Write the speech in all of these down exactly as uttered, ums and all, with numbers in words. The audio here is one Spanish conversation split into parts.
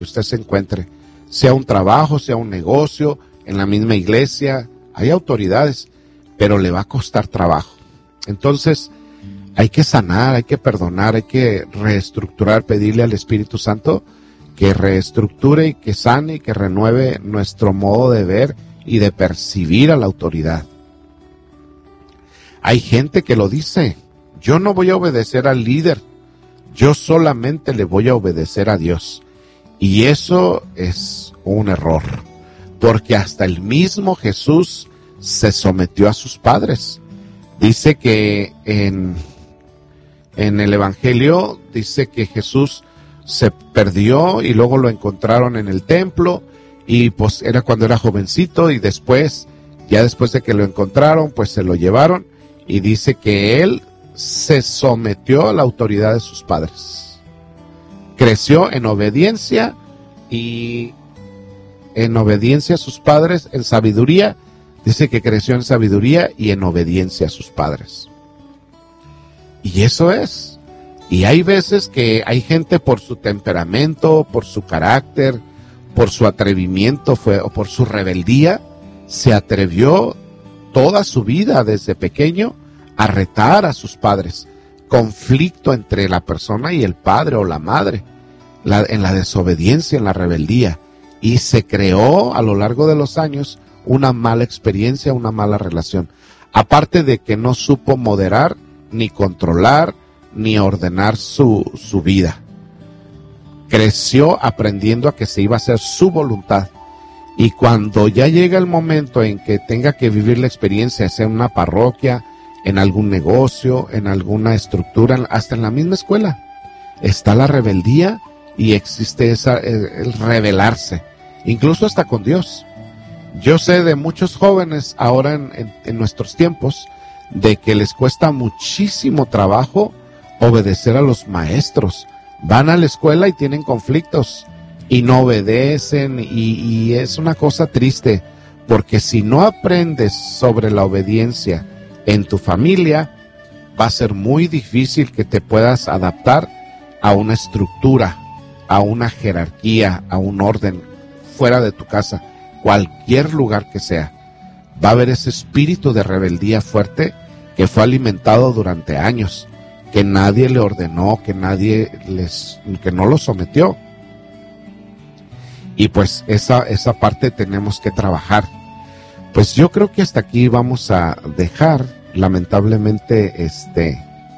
usted se encuentre, sea un trabajo, sea un negocio, en la misma iglesia, hay autoridades, pero le va a costar trabajo. Entonces, hay que sanar, hay que perdonar, hay que reestructurar, pedirle al Espíritu Santo que reestructure y que sane y que renueve nuestro modo de ver y de percibir a la autoridad. Hay gente que lo dice, yo no voy a obedecer al líder, yo solamente le voy a obedecer a Dios. Y eso es un error, porque hasta el mismo Jesús se sometió a sus padres. Dice que en, en el Evangelio, dice que Jesús se perdió y luego lo encontraron en el templo, y pues era cuando era jovencito, y después, ya después de que lo encontraron, pues se lo llevaron, y dice que él se sometió a la autoridad de sus padres. Creció en obediencia y en obediencia a sus padres, en sabiduría. Dice que creció en sabiduría y en obediencia a sus padres. Y eso es. Y hay veces que hay gente por su temperamento, por su carácter, por su atrevimiento fue, o por su rebeldía, se atrevió toda su vida desde pequeño a retar a sus padres. Conflicto entre la persona y el padre o la madre, la, en la desobediencia, en la rebeldía. Y se creó a lo largo de los años una mala experiencia, una mala relación. Aparte de que no supo moderar, ni controlar, ni ordenar su, su vida. Creció aprendiendo a que se iba a hacer su voluntad. Y cuando ya llega el momento en que tenga que vivir la experiencia, sea en una parroquia, en algún negocio, en alguna estructura, hasta en la misma escuela, está la rebeldía y existe esa, el, el rebelarse, incluso hasta con Dios. Yo sé de muchos jóvenes ahora en, en, en nuestros tiempos, de que les cuesta muchísimo trabajo obedecer a los maestros. Van a la escuela y tienen conflictos y no obedecen, y, y es una cosa triste, porque si no aprendes sobre la obediencia en tu familia, va a ser muy difícil que te puedas adaptar a una estructura, a una jerarquía, a un orden fuera de tu casa, cualquier lugar que sea. Va a haber ese espíritu de rebeldía fuerte que fue alimentado durante años, que nadie le ordenó, que nadie les, que no lo sometió. Y pues esa, esa parte tenemos que trabajar. Pues yo creo que hasta aquí vamos a dejar, lamentablemente, este,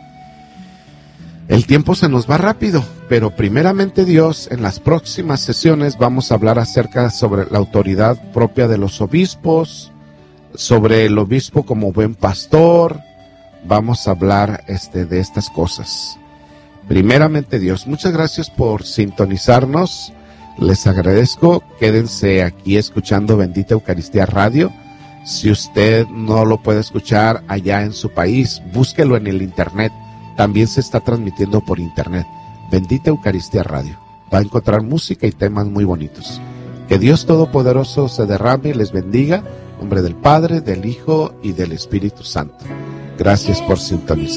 el tiempo se nos va rápido, pero primeramente Dios, en las próximas sesiones vamos a hablar acerca sobre la autoridad propia de los obispos, sobre el obispo como buen pastor. Vamos a hablar este, de estas cosas. Primeramente Dios, muchas gracias por sintonizarnos. Les agradezco. Quédense aquí escuchando Bendita Eucaristía Radio. Si usted no lo puede escuchar allá en su país, búsquelo en el internet. También se está transmitiendo por internet. Bendita Eucaristía Radio. Va a encontrar música y temas muy bonitos. Que Dios Todopoderoso se derrame y les bendiga. En nombre del Padre, del Hijo y del Espíritu Santo. Gracias por sintonizar.